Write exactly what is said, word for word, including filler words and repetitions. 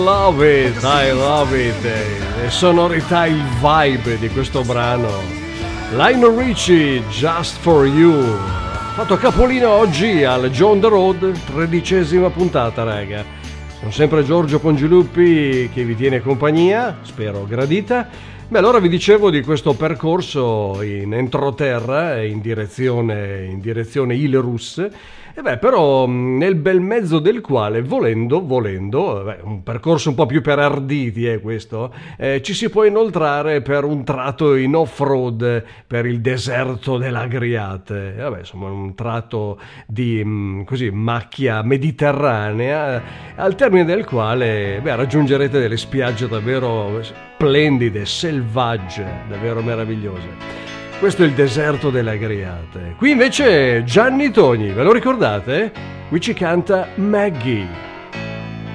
Love it, I love it. Le sonorità, il vibe di questo brano. Lionel Richie, Just For You. Fatto capolino oggi al John the Road, tredicesima puntata, raga. Sono sempre Giorgio Pongiluppi che vi tiene compagnia, spero gradita. Beh, allora vi dicevo di questo percorso in entroterra in direzione, in direzione Ile Russe. E beh, però nel bel mezzo del quale, volendo, volendo, beh, un percorso un po' più per arditi è questo, eh, ci si può inoltrare per un tratto in off-road per il deserto dell'Agriate. E vabbè, insomma, un tratto di mh, così macchia mediterranea, al termine del quale beh, raggiungerete delle spiagge davvero splendide, selvagge, davvero meravigliose. Questo è il deserto delle Agriate. Qui invece Gianni Togni, ve lo ricordate? Qui ci canta Maggie.